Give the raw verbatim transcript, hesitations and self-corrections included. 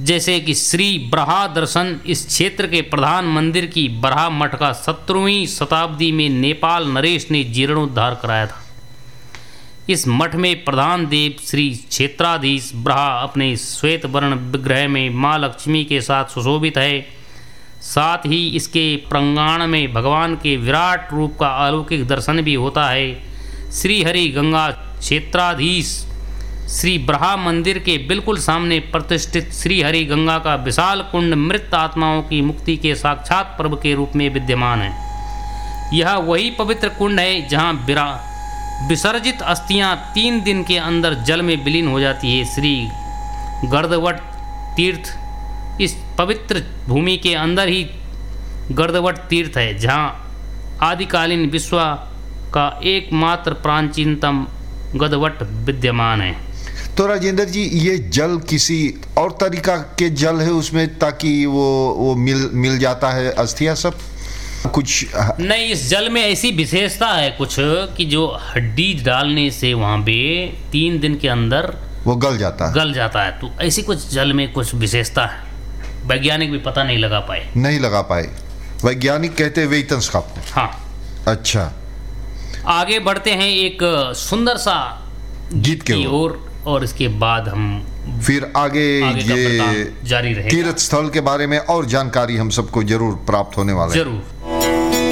जैसे कि श्री बराह दर्शन इस क्षेत्र के प्रधान मंदिर की बराह मठ का सत्रहवीं शताब्दी में नेपाल नरेश ने जीर्णोद्धार कराया था। इस मठ में प्रधान देव श्री क्षेत्राधीश बराह अपने श्वेत वर्ण विग्रह में माँ लक्ष्मी के साथ सुशोभित है। साथ ही इसके प्रांगण में भगवान के विराट रूप का अलौकिक दर्शन भी होता है। श्री हरि गंगा क्षेत्राधीश श्री बराह मंदिर के बिल्कुल सामने प्रतिष्ठित श्री हरि गंगा का विशाल कुंड मृत आत्माओं की मुक्ति के साक्षात पर्व के रूप में विद्यमान है। यह वही पवित्र कुंड है जहाँ विरा विसर्जित अस्थियाँ तीन दिन के अंदर जल में विलीन हो जाती है। श्री गर्दवट तीर्थ इस पवित्र भूमि के अंदर ही गर्दवट तीर्थ है, जहाँ आदिकालीन विश्व का एकमात्र प्राचीनतम गदवट विद्यमान है। तो राजेंद्र जी, ये जल किसी और तरीका के जल है उसमें, ताकि वो वो मिल मिल जाता है अस्थियां सब कुछ? नहीं, इस जल में ऐसी विशेषता है कुछ कि जो हड्डी डालने से वहाँ पे तीन दिन के अंदर वो गल जाता है गल जाता है। तो ऐसी कुछ जल में कुछ विशेषता है, वैज्ञानिक भी पता नहीं लगा पाए नहीं लगा पाए वैज्ञानिक कहते हैं वेतनस्काप। हाँ, अच्छा, आगे बढ़ते हैं एक सुंदर सा गीत की ओर, और इसके बाद हम फिर आगे, आगे ये जारी रहेगा। तीर्थ स्थल के बारे में और जानकारी हम सबको जरूर प्राप्त होने वाला है। जरूर।